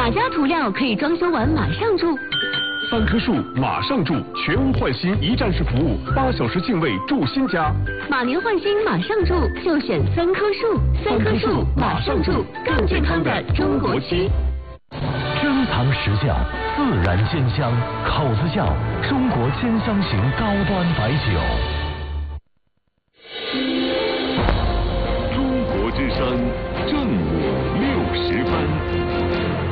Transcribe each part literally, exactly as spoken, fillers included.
哪家涂料可以装修完马上住？ 三棵树马上住，全屋换新一站式服务，八小时净位住新家。 马年换新马上住，就选三棵树。三棵树马上住，更健康的中国区。 珍藏实酵，自然鲜香，口子窖中国千香型高端白酒。 中国之声正午六十分。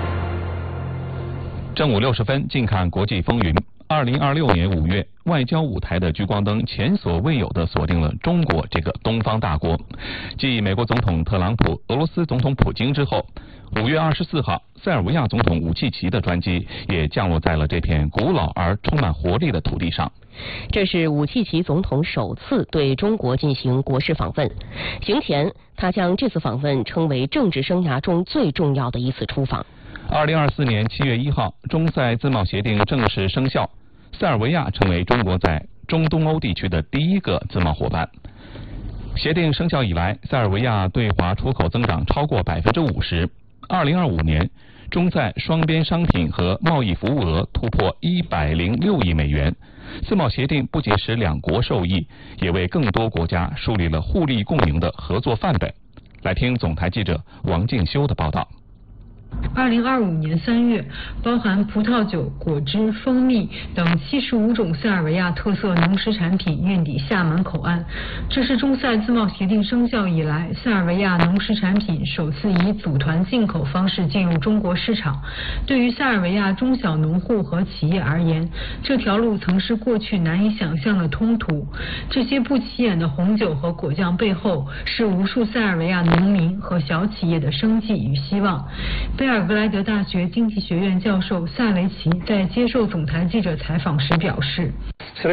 正午六十分，近看国际风云。二零二六年五月，外交舞台的聚光灯前所未有地锁定了中国这个东方大国。继美国总统特朗普、俄罗斯总统普京之后，五月二十四号，塞尔维亚总统武契奇的专机也降落在了这片古老而充满活力的土地上。 这是武契奇总统首次对中国进行国事访问。行前，他将这次访问称为政治生涯中最重要的一次出访。 二零二四年七月一号，中塞自贸协定正式生效，塞尔维亚成为中国在中东欧地区的第一个自贸伙伴。协定生效以来，塞尔维亚对华出口增长超过百分之五十。二零二五年，中塞双边商品和贸易服务额突破一百零六亿美元。自贸协定不仅使两国受益，也为更多国家树立了互利共赢的合作范本。来听总台记者王静修的报道。 二零二五年三月，包含葡萄酒、果汁、蜂蜜等七十五种塞尔维亚特色农食产品运抵厦门口岸。这是中塞自贸协定生效以来，塞尔维亚农食产品首次以组团进口方式进入中国市场。对于塞尔维亚中小农户和企业而言，这条路曾是过去难以想象的通途。这些不起眼的红酒和果酱背后，是无数塞尔维亚农民和小企业的生计与希望。贝尔格莱德大学经济学院教授萨维奇在接受总台记者采访时表示， 塞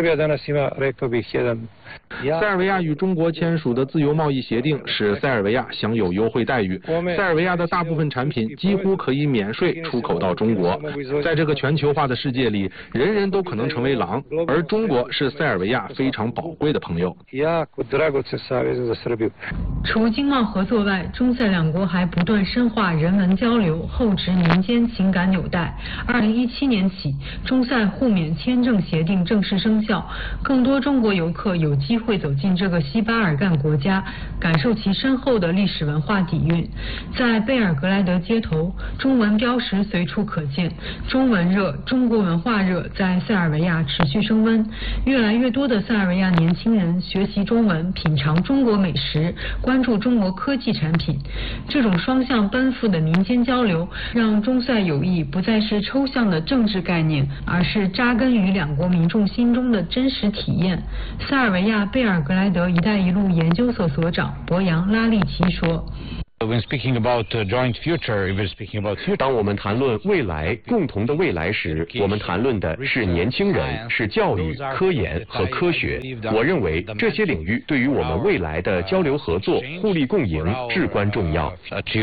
尔维亚与中国签署的自由贸易协定使塞尔维亚享有优惠待遇，塞尔维亚的大部分产品几乎可以免税出口到中国。在这个全球化的世界里，人人都可能成为狼，而中国是塞尔维亚非常宝贵的朋友。 除经贸合作外，中塞两国还不断深化人文交流，厚植民间情感纽带。二零一七年起，中塞互免签证协定正式生效，更多中国游客有机会走进这个西巴尔干国家，感受其深厚的历史文化底蕴。在贝尔格莱德街头，中文标识随处可见，中文热、中国文化热在塞尔维亚持续升温。越来越多的塞尔维亚年轻人学习中文，品尝中国美食，关注中国科技产品。这种双向奔赴的民间交流，让中塞友谊不再是抽象的政治概念，而是扎根于两国民众心中的真实体验。塞尔维亚贝尔格莱德“一带一路”研究所所长博扬拉利奇说。 当我们谈论未来、共同的未来时，我们谈论的是年轻人，是教育、科研和科学。我认为这些领域对于我们未来的交流合作、互利共赢至关重要。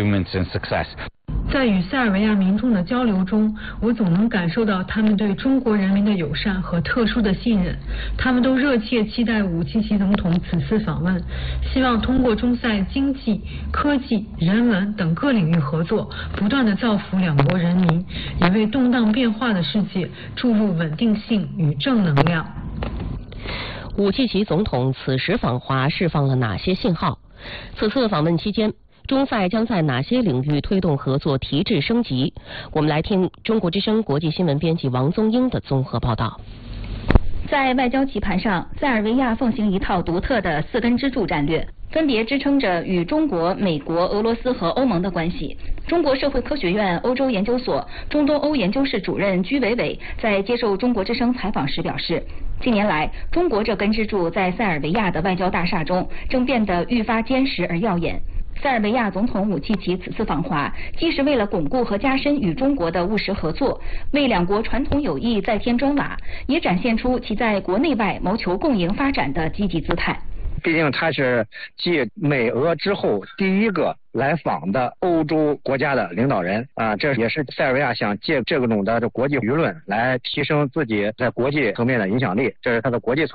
在与塞尔维亚民众的交流中，我总能感受到他们对中国人民的友善和特殊的信任。他们都热切期待武契奇总统此次访问，希望通过中塞经济、科技、人文等各领域合作，不断地造福两国人民，也为动荡变化的世界注入稳定性与正能量。 武契奇总统此时访华释放了哪些信号？此次访问期间，中塞将在哪些领域推动合作提质升级？我们来听中国之声国际新闻编辑王宗英的综合报道。 在外交棋盘上，塞尔维亚奉行一套独特的四根支柱战略，分别支撑着与中国、美国、俄罗斯和欧盟的关系。中国社会科学院欧洲研究所中东欧研究室主任居伟伟在接受中国之声采访时表示，近年来，中国这根支柱在塞尔维亚的外交大厦中正变得愈发坚实而耀眼。塞尔维亚总统武契奇此次访华，既是为了巩固和加深与中国的务实合作，为两国传统友谊再添砖瓦，也展现出其在国内外谋求共赢发展的积极姿态。 毕竟他是继美俄之后第一个来访的欧洲国家的领导人啊，这也是塞尔维亚想借这种的国际舆论来提升自己在国际层面的影响力，这是他的国际层面。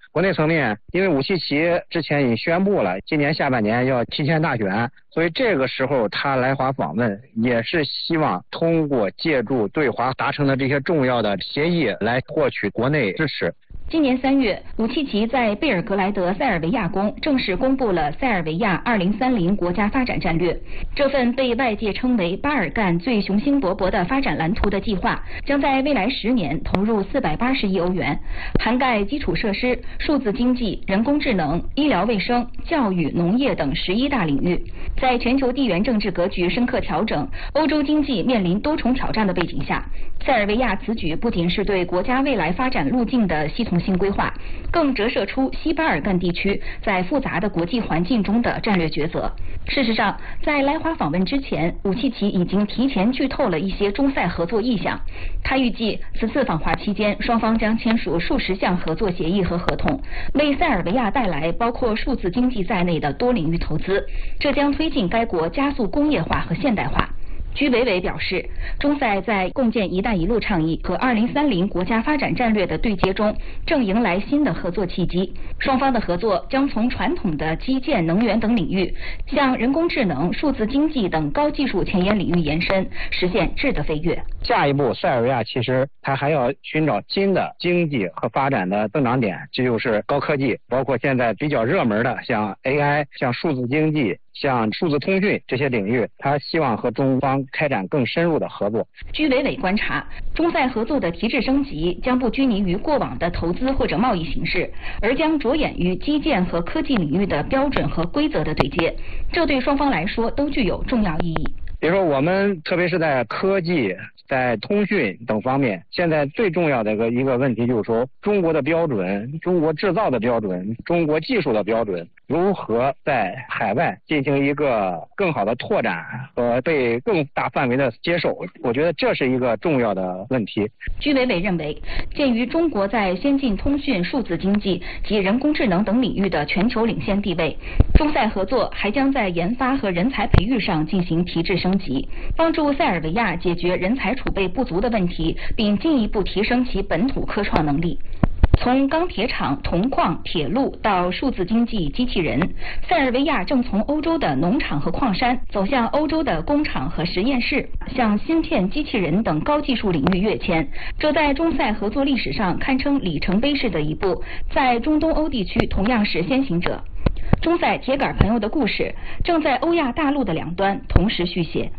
国内层面，因为武契奇之前已经宣布了，今年下半年要提前大选，所以这个时候他来华访问，也是希望通过借助对华达成的这些重要的协议来获取国内支持。 今年三月，武契奇在贝尔格莱德塞尔维亚宫正式公布了塞尔维亚二零三零国家发展战略。这份被外界称为巴尔干最雄心勃勃的发展蓝图的计划，将在未来十年投入四百八十亿欧元，涵盖基础设施、数字经济、人工智能、医疗卫生、教育、农业等十一大领域。在全球地缘政治格局深刻调整、欧洲经济面临多重挑战的背景下，塞尔维亚此举不仅是对国家未来发展路径的系统性规划，更折射出西巴尔干地区在复杂的国际环境中的战略抉择。事实上，在来华访问之前，武契奇已经提前剧透了一些中塞合作意向。他预计此次访华期间，双方将签署数十项合作协议和合同，为塞尔维亚带来包括数字经济在内的多领域投资，这将推进该国加速工业化和现代化。居委委表示，中塞在共建“一带一路”倡议和二零三零国家发展战略的对接中，正迎来新的合作契机。双方的合作将从传统的基建、能源等领域，向人工智能、数字经济等高技术前沿领域延伸，实现质的飞跃。 下一步，塞尔维亚其实它还要寻找新的经济和发展的增长点，这就是高科技，包括现在比较热门的像 A I、像数字经济、像数字通讯这些领域，他希望和中方开展更深入的合作。 居委委观察，中塞合作的提质升级将不拘泥于过往的投资或者贸易形式，而将着眼于基建和科技领域的标准和规则的对接，这对双方来说都具有重要意义。 比如说，我们特别是在科技、在通讯等方面，现在最重要的一个一个问题就是说，中国的标准、中国制造的标准、中国技术的标准，如何在海外进行一个更好的拓展和被更大范围的接受？我觉得这是一个重要的问题。 居委委认为，鉴于中国在先进通讯、数字经济及人工智能等领域的全球领先地位，中塞合作还将在研发和人才培育上进行提质升级，帮助塞尔维亚解决人才储备不足的问题，并进一步提升其本土科创能力。从钢铁厂、铜矿、铁路到数字经济、机器人，塞尔维亚正从欧洲的农场和矿山走向欧洲的工厂和实验室，向芯片、机器人等高技术领域跃迁。这在中塞合作历史上堪称里程碑式的一步，在中东欧地区同样是先行者。中塞铁杆朋友的故事正在欧亚大陆的两端同时续写。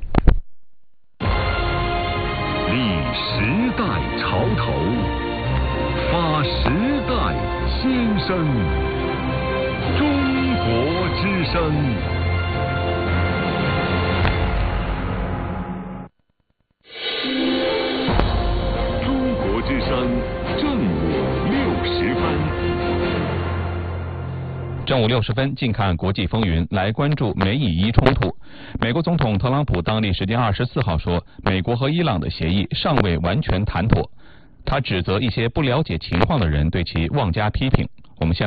立时代潮头，发时代新生，中国之声。中国之声正午六十分。 正午六十分，近看国际风云，来关注美以伊冲突。美国总统特朗普当地时间二十四号说，美国和伊朗的协议尚未完全谈妥。他指责一些不了解情况的人对其妄加批评。我们先来。